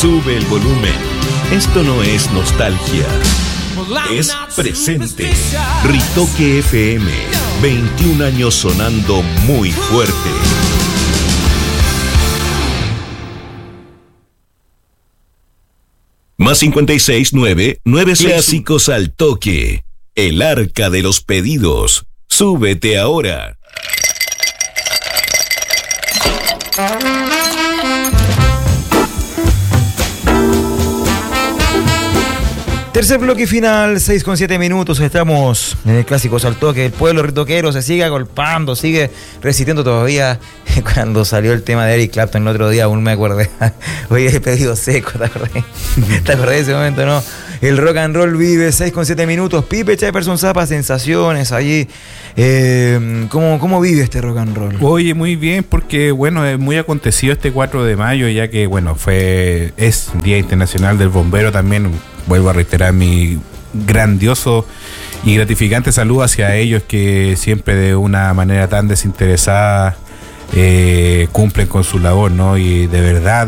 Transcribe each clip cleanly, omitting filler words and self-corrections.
Sube el volumen. Esto no es nostalgia. Es presente. Ritoque FM. 21 años sonando muy fuerte. Más 569 9 clásicos al toque. El arca de los pedidos. Súbete ahora. Tercer bloque final, 6:07 minutos. Estamos en el Clásicos al Toque. El pueblo ritoquero se sigue agolpando, sigue resistiendo todavía. Cuando salió el tema de Eric Clapton el otro día, aún me acordé. Oye, he pedido seco, ¿te acordás? ¿Te acordás de ese momento, no? El rock and roll vive, 6:07 minutos. Pipe Jefferson Zapa, sensaciones allí. ¿Cómo vive este rock and roll? Oye, muy bien, porque bueno, es muy acontecido este 4 de mayo, ya que bueno, es Día Internacional del Bombero también. Vuelvo a reiterar mi grandioso y gratificante saludo hacia ellos, que siempre de una manera tan desinteresada cumplen con su labor, ¿no? Y de verdad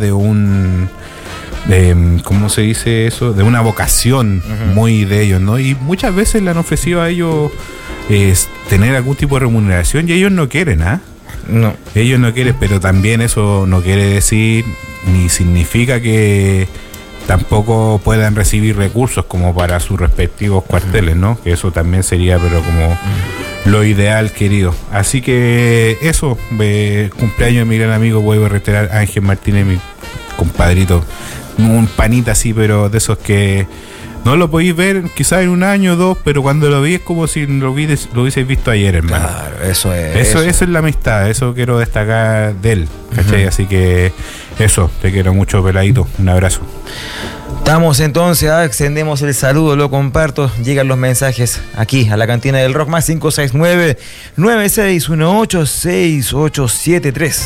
¿cómo se dice eso? De una vocación muy de ellos, ¿no? Y muchas veces le han ofrecido a ellos tener algún tipo de remuneración y ellos no quieren, ¿ah? No. Ellos no quieren, pero también eso no quiere decir ni significa que tampoco puedan recibir recursos como para sus respectivos cuarteles, ¿no? Que eso también sería, pero como lo ideal, querido. Así que eso, cumpleaños de mi gran amigo, vuelvo a reiterar, Ángel Martínez, mi compadrito, un panita así, pero de esos que no lo podéis ver quizás en un año o dos, pero cuando lo vi es como si lo hubieses visto ayer, hermano. Claro, eso es la amistad, eso quiero destacar de él, ¿cachai? Así que eso, te quiero mucho, peladito, un abrazo. Estamos entonces, extendemos el saludo, lo comparto, llegan los mensajes aquí a la cantina del rock, más 569-9618-6873.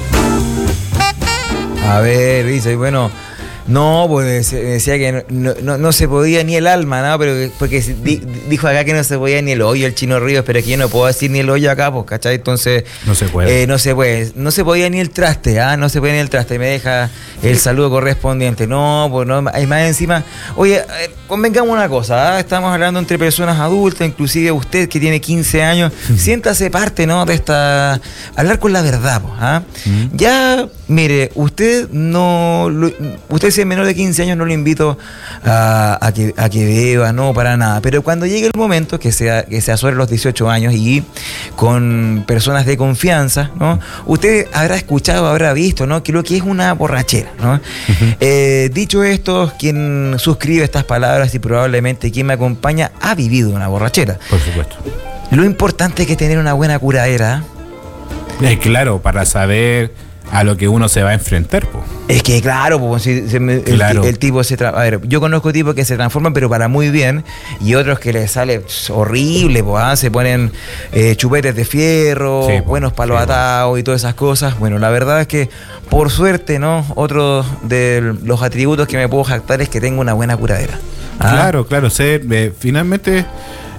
A ver, dice, bueno, no, pues decía que no se podía ni el alma, ¿no? Pero porque dijo acá que no se podía ni el hoyo, el Chino Ríos, pero aquí yo no puedo decir ni el hoyo acá, pues, ¿cachai? Entonces no se puede. No se podía ni el traste, no se podía ni el traste. Me deja el saludo correspondiente. No, pues no, hay más encima. Oye, convengamos una cosa, estamos hablando entre personas adultas, inclusive usted que tiene 15 años, siéntase parte, ¿no? De esta, hablar con la verdad, pues, Ya, mire, usted si es menor de 15 años, no le invito a que beba, no, para nada. Pero cuando llegue el momento, que sea sobre los 18 años y con personas de confianza, ¿no? Usted habrá escuchado, habrá visto, ¿no? Que lo que es una borrachera, ¿no? Dicho esto, quien suscribe estas palabras y probablemente quien me acompaña ha vivido una borrachera. Por supuesto. Lo importante es que tener una buena curadera. Claro, para saber a lo que uno se va a enfrentar, po. Es que claro, pues el tipo a ver, yo conozco tipos que se transforman pero para muy bien, y otros que les sale horrible, pues, se ponen chupetes de fierro, sí, buenos palos atados y todas esas cosas. Bueno, la verdad es que por suerte, ¿no? Otro de los atributos que me puedo jactar es que tengo una buena curadera. Claro, finalmente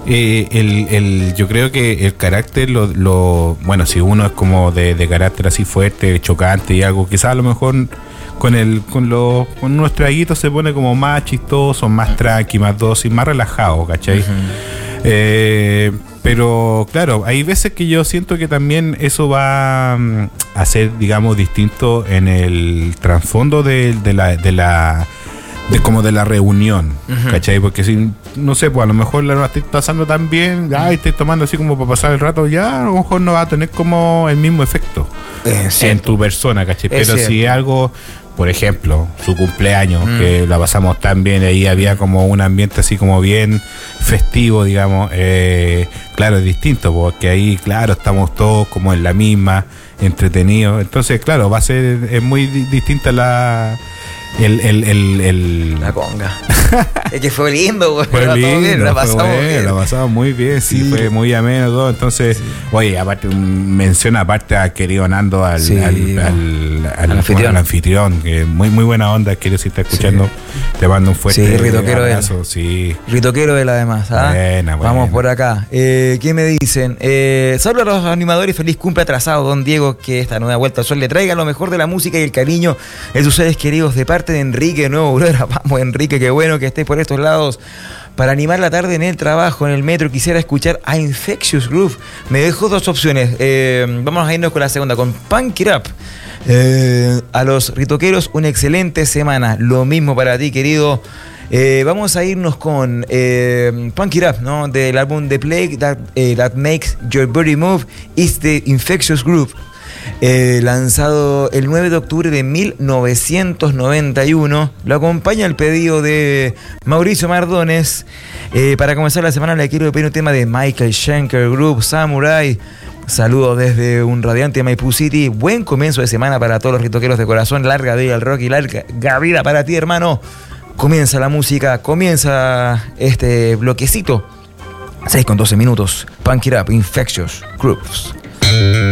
yo creo que el carácter bueno, si uno es como de carácter así fuerte, chocante y algo, quizás a lo mejor con unos traguitos se pone como más chistoso, más tranqui, más dócil, más relajado, ¿cachai? Pero claro, hay veces que yo siento que también eso va a ser, digamos, distinto en el trasfondo de la reunión, ¿cachai? Porque si, no sé, pues a lo mejor la estoy pasando tan bien, estoy tomando así como para pasar el rato, ya a lo mejor no va a tener como el mismo efecto en tu persona, ¿cachai? Pero si algo, por ejemplo, su cumpleaños, que la pasamos tan bien, ahí había como un ambiente así como bien festivo, digamos, claro, es distinto, porque ahí, claro, estamos todos como en la misma, entretenidos, entonces, claro, va a ser, es muy distinta la conga. Es que fue lindo, güey. Fue lindo, bien, la pasamos muy bien, sí, fue muy ameno todo. Entonces, oye, aparte, mención aparte a querido Nando, al anfitrión, que muy buena onda, quiero si está escuchando, te mando un fuerte ritoquero abrazo. Sí, ritoquero él además, buena. Vamos por acá. ¿Qué me dicen? Saludos a los animadores, feliz cumple atrasado, don Diego, que esta nueva vuelta al sol le traiga lo mejor de la música y el cariño de sus seres queridos de parte parte de Enrique de Nuevo Aurora. Vamos, Enrique, qué bueno que estés por estos lados. Para animar la tarde en el trabajo, en el metro, quisiera escuchar a Infectious Groove. Me dejó 2 opciones. Vamos a irnos con la segunda, con Punk It Up. A los ritoqueros, una excelente semana. Lo mismo para ti, querido. Vamos a irnos con Punk It Up, ¿no? Del álbum The Plague That Makes Your Body Move is the Infectious Groove. Lanzado el 9 de octubre de 1991. Lo acompaña el pedido de Mauricio Mardones. Para comenzar la semana le quiero pedir un tema de Michael Schenker Group, Samurai. Saludos desde un radiante Maipú City. Buen comienzo de semana para todos los ritoqueros de corazón. Larga vida al rock y larga vida para ti, hermano. Comienza la música, comienza este bloquecito. 6:12. Punk It Up, Infectious Grooves.